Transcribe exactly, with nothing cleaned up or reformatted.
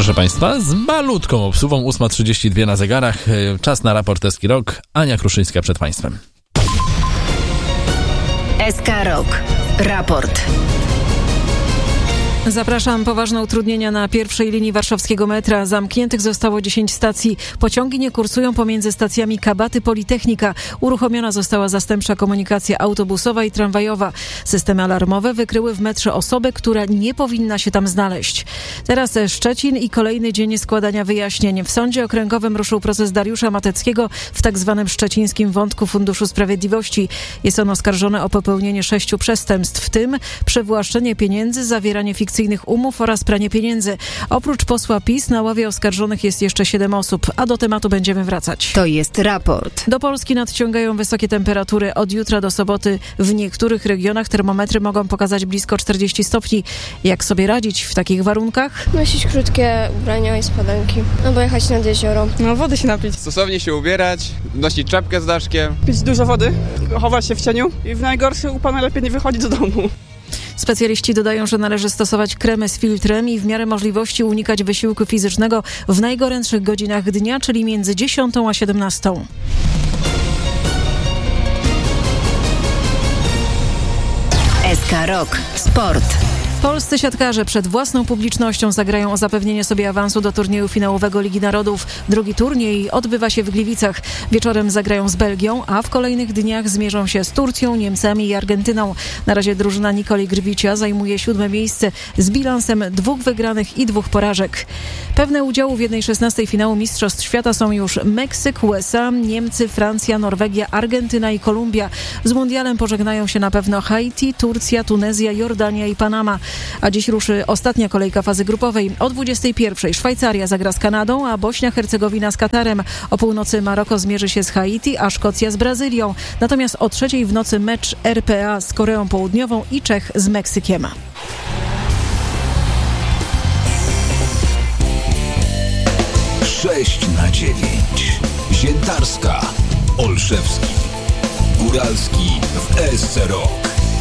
Proszę Państwa, z malutką obsuwą, ósma trzydzieści dwa na zegarach. Czas na raport S K Rock. Ania Kruszyńska przed Państwem. S K Rock. Raport. Zapraszam. Poważne utrudnienia na pierwszej linii warszawskiego metra. Zamkniętych zostało dziesięć stacji. Pociągi nie kursują pomiędzy stacjami Kabaty, Politechnika. Uruchomiona została zastępcza komunikacja autobusowa i tramwajowa. Systemy alarmowe wykryły w metrze osobę, która nie powinna się tam znaleźć. Teraz Szczecin i kolejny dzień składania wyjaśnień. W Sądzie Okręgowym ruszył proces Dariusza Mateckiego w tak zwanym szczecińskim wątku Funduszu Sprawiedliwości. Jest on oskarżony o popełnienie sześciu przestępstw, w tym przywłaszczenie pieniędzy, zawieranie fikcyjnych umów oraz pranie pieniędzy. Oprócz posła PiS na ławie oskarżonych jest jeszcze siedem osób, a do tematu będziemy wracać. To jest raport. Do Polski nadciągają wysokie temperatury. Od jutra do soboty w niektórych regionach termometry mogą pokazać blisko czterdzieści stopni. Jak sobie radzić w takich warunkach? Nosić krótkie ubrania i spodenki, albo jechać nad jezioro. No, wody się napić. Stosownie się ubierać, nosić czapkę z daszkiem. Pić dużo wody, chować się w cieniu i w najgorszy upał najlepiej nie wychodzić z domu. Specjaliści dodają, że należy stosować kremy z filtrem i w miarę możliwości unikać wysiłku fizycznego w najgorętszych godzinach dnia, czyli między dziesiątą a siedemnastą. S K Rock. Sport. Polscy siatkarze przed własną publicznością zagrają o zapewnienie sobie awansu do turnieju finałowego Ligi Narodów. Drugi turniej odbywa się w Gliwicach. Wieczorem zagrają z Belgią, a w kolejnych dniach zmierzą się z Turcją, Niemcami i Argentyną. Na razie drużyna Nikoli Grbicia zajmuje siódme miejsce z bilansem dwóch wygranych i dwóch porażek. Pewne udziału w jednej szesnastej finału Mistrzostw Świata są już Meksyk, U S A, Niemcy, Francja, Norwegia, Argentyna i Kolumbia. Z mundialem pożegnają się na pewno Haiti, Turcja, Tunezja, Jordania i Panama. A dziś ruszy ostatnia kolejka fazy grupowej. O dwudziestej pierwszej Szwajcaria zagra z Kanadą, a Bośnia-Hercegowina z Katarem. O północy Maroko zmierzy się z Haiti, a Szkocja z Brazylią. Natomiast o trzeciej w nocy mecz R P A z Koreą Południową i Czech z Meksykiem. sześć na dziewięć. Ziętarska, Olszewski, Góralski w S C Rock.